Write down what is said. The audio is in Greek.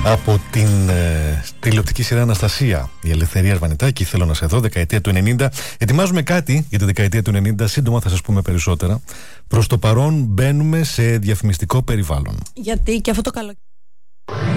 Από την τηλεοπτική σειρά Αναστασία, η Ελευθερία Αρβανιτάκη, θέλω να σε δω, δεκαετία του 90. Ετοιμάζουμε κάτι για τη δεκαετία του 90, σύντομα θα σας πούμε περισσότερα. Προς το παρόν μπαίνουμε σε διαφημιστικό περιβάλλον. Γιατί και αυτό το καλό.